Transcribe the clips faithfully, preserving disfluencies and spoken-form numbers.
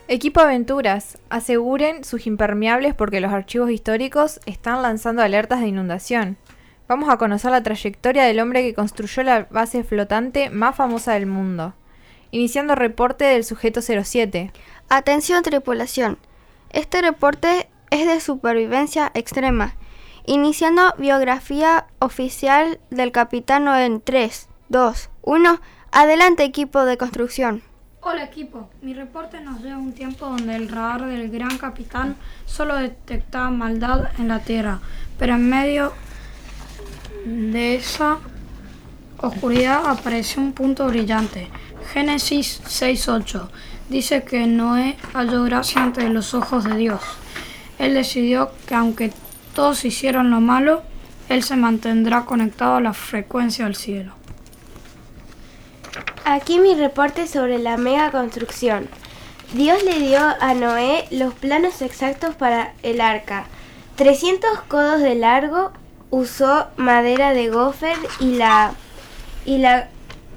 Equipo Aventuras, aseguren sus impermeables porque los archivos históricos están lanzando alertas de inundación. Vamos a conocer la trayectoria del hombre que construyó la base flotante más famosa del mundo. Iniciando reporte del sujeto cero siete. Atención tripulación, este reporte es de supervivencia extrema. Iniciando biografía oficial del capitán Noé en tres, dos, uno. Adelante equipo de construcción. Hola equipo, mi reporte nos lleva a un tiempo donde el radar del gran capitán solo detectaba maldad en la Tierra, pero en medio de esa oscuridad apareció un punto brillante. Génesis seis ocho dice que Noé halló gracia ante los ojos de Dios. Él decidió que aunque todos hicieron lo malo, él se mantendrá conectado a la frecuencia del cielo. Aquí mi reporte sobre la mega construcción. Dios le dio a Noé los planos exactos para el arca. trescientos codos de largo, usó madera de gofer y la y la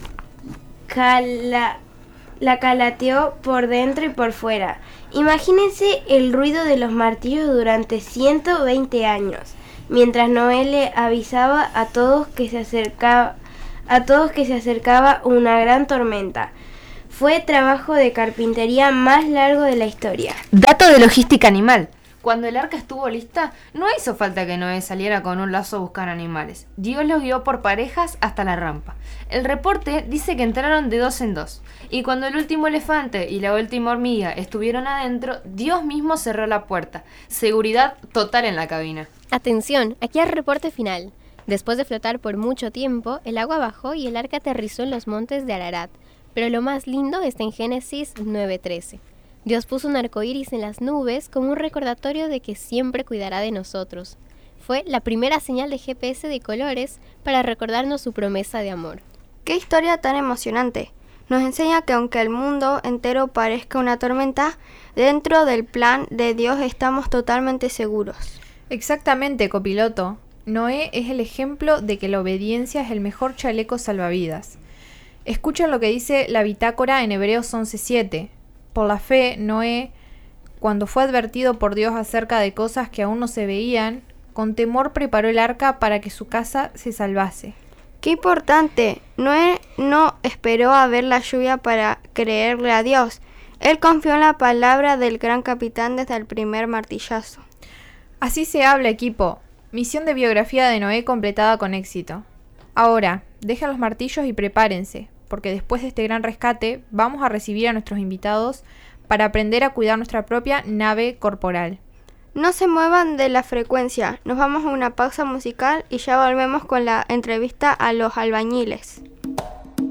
cala, la calateó por dentro y por fuera. Imagínense el ruido de los martillos durante ciento veinte años, mientras Noé le avisaba a todos que se acercaba a todos que se acercaba una gran tormenta. Fue trabajo de carpintería más largo de la historia. Dato de logística animal. Cuando el arca estuvo lista, no hizo falta que Noé saliera con un lazo a buscar animales. Dios los guió por parejas hasta la rampa. El reporte dice que entraron de dos en dos. Y cuando el último elefante y la última hormiga estuvieron adentro, Dios mismo cerró la puerta. Seguridad total en la cabina. Atención, aquí el reporte final. Después de flotar por mucho tiempo, el agua bajó y el arca aterrizó en los montes de Ararat. Pero lo más lindo está en Génesis nueve trece. Dios puso un arco iris en las nubes como un recordatorio de que siempre cuidará de nosotros. Fue la primera señal de G P S de colores para recordarnos su promesa de amor. ¡Qué historia tan emocionante! Nos enseña que aunque el mundo entero parezca una tormenta, dentro del plan de Dios estamos totalmente seguros. Exactamente, copiloto. Noé es el ejemplo de que la obediencia es el mejor chaleco salvavidas. Escuchen lo que dice la bitácora en Hebreos once siete. Por la fe, Noé, cuando fue advertido por Dios acerca de cosas que aún no se veían, con temor preparó el arca para que su casa se salvase. ¡Qué importante! Noé no esperó a ver la lluvia para creerle a Dios. Él confió en la palabra del gran capitán desde el primer martillazo. Así se habla, equipo. Misión de biografía de Noé completada con éxito. Ahora, dejen los martillos y prepárense, porque después de este gran rescate vamos a recibir a nuestros invitados para aprender a cuidar nuestra propia nave corporal. No se muevan de la frecuencia, nos vamos a una pausa musical y ya volvemos con la entrevista a los albañiles.